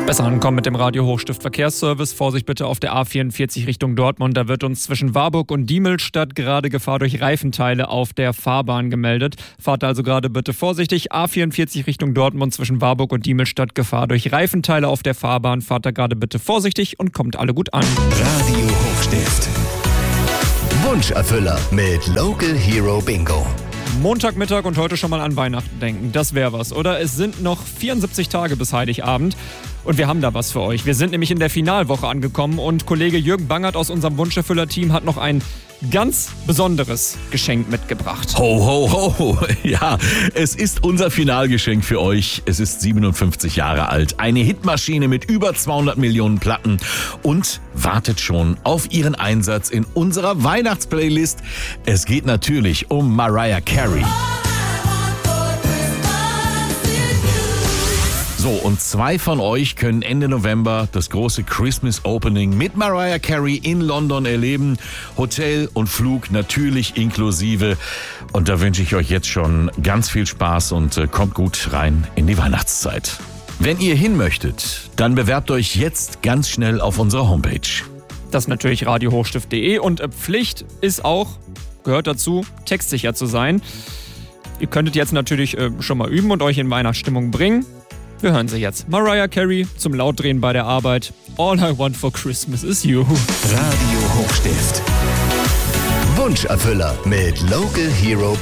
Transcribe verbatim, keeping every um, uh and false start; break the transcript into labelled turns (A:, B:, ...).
A: Besser ankommen mit dem Radio Hochstift Verkehrsservice. Vorsicht bitte auf der A vierundvierzig Richtung Dortmund. Da wird uns zwischen Warburg und Diemelstadt gerade Gefahr durch Reifenteile auf der Fahrbahn gemeldet. Fahrt also gerade bitte vorsichtig. A vierundvierzig Richtung Dortmund zwischen Warburg und Diemelstadt. Gefahr durch Reifenteile auf der Fahrbahn. Fahrt da gerade bitte vorsichtig und kommt alle gut an.
B: Radio Hochstift. Wunscherfüller mit Local Hero Bingo.
A: Montagmittag und heute schon mal an Weihnachten denken. Das wäre was, oder? Es sind noch vierundsiebzig Tage bis Heiligabend und wir haben da was für euch. Wir sind nämlich in der Finalwoche angekommen und Kollege Jürgen Bangert aus unserem Wunscherfüller-Team hat noch ein ganz besonderes Geschenk mitgebracht.
C: Ho, ho, ho. Ja, es ist unser Finalgeschenk für euch. Es ist siebenundfünfzig Jahre alt. Eine Hitmaschine mit über zweihundert Millionen Platten und wartet schon auf ihren Einsatz in unserer Weihnachtsplaylist. Es geht natürlich um Mariah Carey. So, und zwei von euch können Ende November das große Christmas Opening mit Mariah Carey in London erleben. Hotel und Flug natürlich inklusive. Und da wünsche ich euch jetzt schon ganz viel Spaß und äh, kommt gut rein in die Weihnachtszeit. Wenn ihr hin möchtet, dann bewerbt euch jetzt ganz schnell auf unserer Homepage.
A: Das ist natürlich radio hochstift punkt de und äh, Pflicht ist auch, gehört dazu, textsicher zu sein. Ihr könntet jetzt natürlich äh, schon mal üben und euch in Weihnachtsstimmung bringen. Wir hören sie jetzt. Mariah Carey zum Lautdrehen bei der Arbeit. All I want for Christmas is you.
B: Radio Hochstift. Wunscherfüller mit Local Hero